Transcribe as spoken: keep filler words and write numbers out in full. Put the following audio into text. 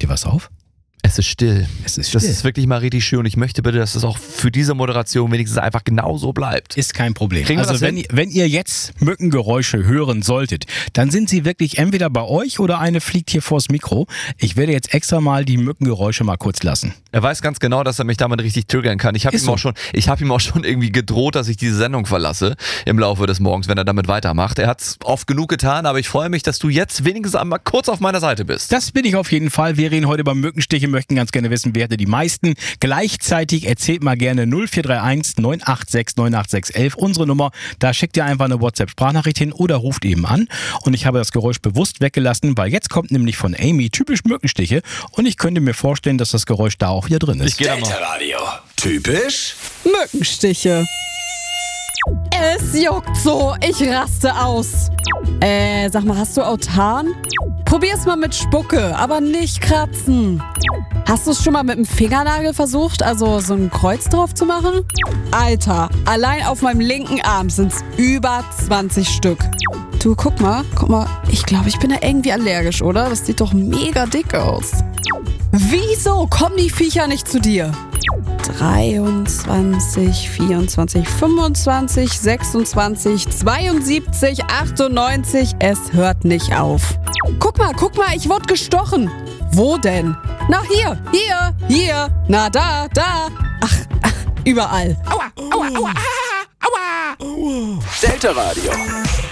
dir was auf? Es ist still. Es ist still. Das ist wirklich mal richtig schön und ich möchte bitte, dass es auch für diese Moderation wenigstens einfach genau so bleibt. Ist kein Problem. Kriegen wir also das wenn, hin? ihr- wenn ihr jetzt Mückengeräusche hören solltet, dann sind sie wirklich entweder bei euch oder eine fliegt hier vors Mikro. Ich werde jetzt extra mal die Mückengeräusche mal kurz lassen. Er weiß ganz genau, dass er mich damit richtig triggern kann. Ich habe Ist ihm, so. auch schon, ich hab ihm auch schon irgendwie gedroht, dass ich diese Sendung verlasse im Laufe des Morgens, wenn er damit weitermacht. Er hat es oft genug getan, aber ich freue mich, dass du jetzt wenigstens einmal kurz auf meiner Seite bist. Das bin ich auf jeden Fall. Wir reden heute beim Mückenstiche, möchten ganz gerne wissen, wer hatte die meisten. Gleichzeitig erzählt mal gerne null vier drei eins neun acht sechs neun acht sechs eins eins, unsere Nummer. Da schickt ihr einfach eine WhatsApp-Sprachnachricht hin oder ruft eben an. Und ich habe das Geräusch bewusst weggelassen, weil jetzt kommt nämlich von Amy typisch Mückenstiche. Und ich könnte mir vorstellen, dass das Geräusch da auch wieder drin ist. Ich gehe da mal. Delta-Radio. Typisch Mückenstiche. Es juckt so, ich raste aus. Äh, sag mal, hast du Autan? Probier's mal mit Spucke, aber nicht kratzen. Hast du es schon mal mit dem Fingernagel versucht, also so ein Kreuz drauf zu machen? Alter, allein auf meinem linken Arm sind's über zwanzig Stück. Du, guck mal, guck mal, ich glaube, ich bin da irgendwie allergisch, oder? Das sieht doch mega dick aus. Wieso kommen die Viecher nicht zu dir? dreiundzwanzig, vierundzwanzig, fünfundzwanzig, sechsundzwanzig, zweiundsiebzig, achtundneunzig. Es hört nicht auf. Guck mal, guck mal, ich wurde gestochen. Wo denn? Na, hier, hier, hier. Na, da, da. Ach, ach überall. Aua, aua, aua, aua. Delta-Radio.